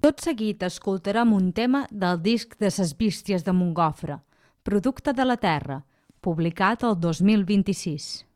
Tot seguit escoltarem un tema del disc de Ses Bísties de Montgofre, Producte de la Terra, publicat el 2026.